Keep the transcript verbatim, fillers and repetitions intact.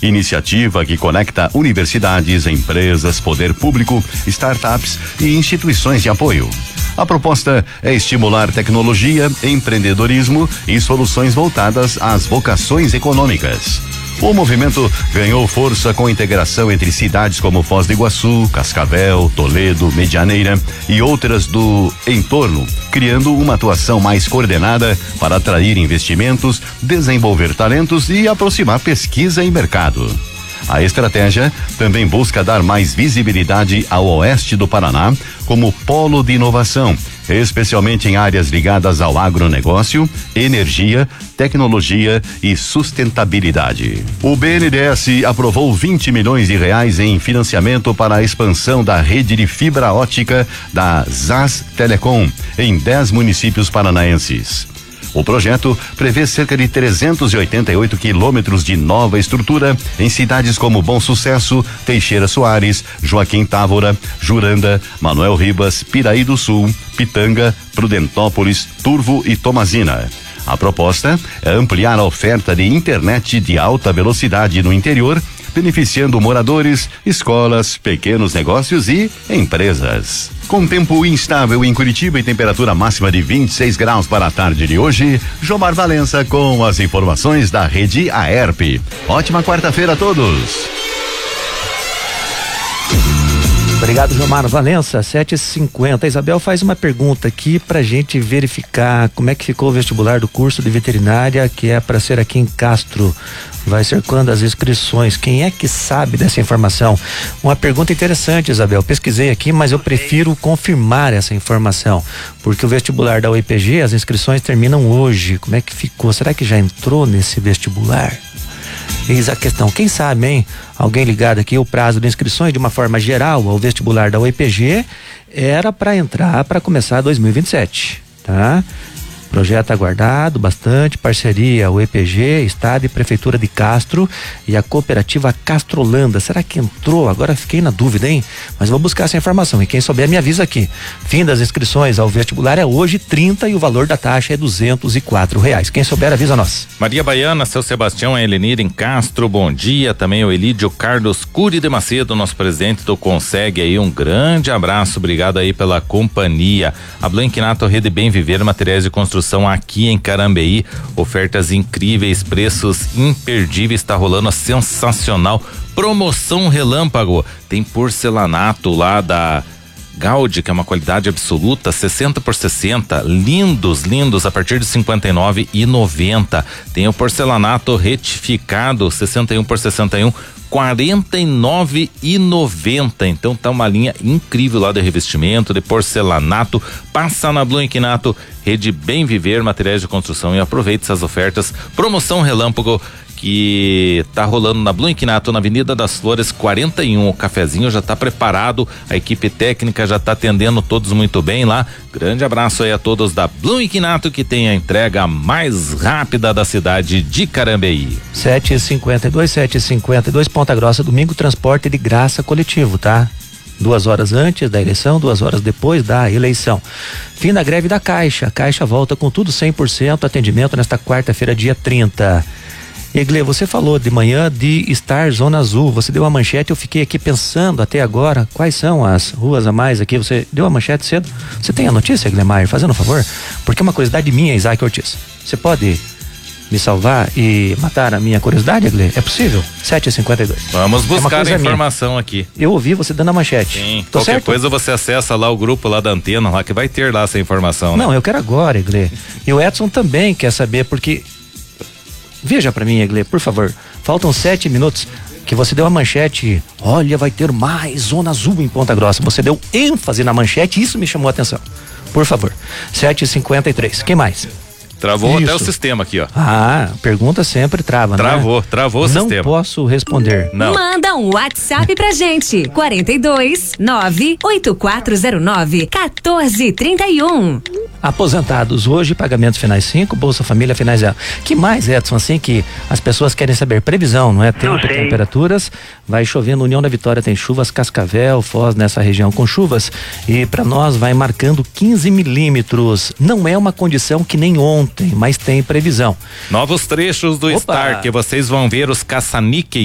iniciativa que conecta universidades, empresas, poder público, startups e instituições de apoio. A proposta é estimular tecnologia, empreendedorismo e soluções voltadas às vocações econômicas. O movimento ganhou força com a integração entre cidades como Foz do Iguaçu, Cascavel, Toledo, Medianeira e outras do entorno, criando uma atuação mais coordenada para atrair investimentos, desenvolver talentos e aproximar pesquisa e mercado. A estratégia também busca dar mais visibilidade ao oeste do Paraná como polo de inovação, especialmente em áreas ligadas ao agronegócio, energia, tecnologia e sustentabilidade. O B N D E S aprovou vinte milhões de reais em financiamento para a expansão da rede de fibra ótica da Zaz Telecom em dez municípios paranaenses. O projeto prevê cerca de trezentos e oitenta e oito quilômetros de nova estrutura em cidades como Bom Sucesso, Teixeira Soares, Joaquim Távora, Juranda, Manuel Ribas, Piraí do Sul, Pitanga, Prudentópolis, Turvo e Tomazina. A proposta é ampliar a oferta de internet de alta velocidade no interior, beneficiando moradores, escolas, pequenos negócios e empresas. Com tempo instável em Curitiba e temperatura máxima de vinte e seis graus para a tarde de hoje, Jomar Valença com as informações da rede Aerp. Ótima quarta-feira a todos. Obrigado, Jomar Valença, sete e cinquenta. Isabel faz uma pergunta aqui pra gente verificar como é que ficou o vestibular do curso de veterinária, que é para ser aqui em Castro. Vai ser quando as inscrições? Quem é que sabe dessa informação? Uma pergunta interessante, Isabel. Pesquisei aqui, mas eu prefiro confirmar essa informação, porque o vestibular da U E P G, as inscrições terminam hoje. Como é que ficou? Será que já entrou nesse vestibular? Eis a questão, quem sabe, hein? Alguém ligado aqui, o prazo de inscrições de uma forma geral ao vestibular da U E P G era para entrar para começar dois mil e vinte e sete, tá? Projeto aguardado bastante, parceria U E P G, Estado e Prefeitura de Castro e a cooperativa Castrolanda. Será que entrou? Agora fiquei na dúvida, hein? Mas vou buscar essa informação e quem souber me avisa aqui. Fim das inscrições ao vestibular é hoje trinta e o valor da taxa é duzentos e quatro reais. Quem souber avisa nós. Maria Baiana, seu Sebastião, a Elenir em Castro, bom dia. Também o Elídio Carlos Cury de Macedo, nosso presidente do Conseg aí, um grande abraço, obrigado aí pela companhia. A Blanquinato Rede Bem Viver, materiais de construção aqui em Carambeí, ofertas incríveis, preços imperdíveis, está rolando a sensacional promoção relâmpago. Tem porcelanato lá da Gaudi, que é uma qualidade absoluta, sessenta por sessenta, lindos, lindos, a partir de cinquenta e nove reais e noventa centavos. Tem o porcelanato retificado, sessenta e um por sessenta e um, quarenta e nove reais e noventa centavos. Então tá uma linha incrível lá de revestimento, de porcelanato. Passa na Blue Inquinato, Rede Bem Viver, materiais de construção, e aproveite essas ofertas. Promoção relâmpago que tá rolando na Blue Inquinato, na Avenida das Flores quarenta e um. O cafezinho já tá preparado, a equipe técnica já tá atendendo todos muito bem lá. Grande abraço aí a todos da Blue Inquinato, que tem a entrega mais rápida da cidade de Carambeí. sete e cinquenta e dois, sete e cinquenta e dois, Ponta Grossa, domingo, transporte de graça coletivo, tá? Duas horas antes da eleição, duas horas depois da eleição. Fim da greve da Caixa. A Caixa volta com tudo cem por cento, atendimento nesta quarta-feira, dia trinta. Egle, você falou de manhã de estar zona azul, você deu uma manchete, eu fiquei aqui pensando até agora, quais são as ruas a mais aqui, você deu uma manchete cedo, você tem a notícia, Eglemar, fazendo um favor? Porque é uma curiosidade minha, Isaac Ortiz, você pode me salvar e matar a minha curiosidade, Egle? É possível? sete e cinquenta e dois. Vamos buscar é a informação minha. Aqui. Eu ouvi você dando a manchete. Sim, Tô qualquer certo? coisa você acessa lá o grupo lá da Antena, lá que vai ter lá essa informação. Não, né? eu quero agora, Egle. E o Edson também quer saber, porque veja pra mim, Egle, por favor, faltam sete minutos que você deu a manchete, olha, vai ter mais zona azul em Ponta Grossa, você deu ênfase na manchete, isso me chamou a atenção, por favor. Sete e cinquenta e três, quem mais? Travou Isso. até o sistema aqui, ó. Ah, pergunta sempre trava, Travou, né? travou o Não sistema. Não posso responder. Não. Manda um WhatsApp pra gente, quarenta e dois, nove oito quatro zero nove, quatorze trinta e um. Aposentados hoje, pagamentos finais cinco, Bolsa Família finais zero. Que mais, Edson, assim que as pessoas querem saber? Previsão, não é? Tempo, temperaturas, vai chovendo, União da Vitória tem chuvas, Cascavel, Foz nessa região com chuvas, e para nós vai marcando quinze milímetros. Não é uma condição que nem ontem, mas tem previsão. Novos trechos do Opa. Star, que vocês vão ver os caça-níqueis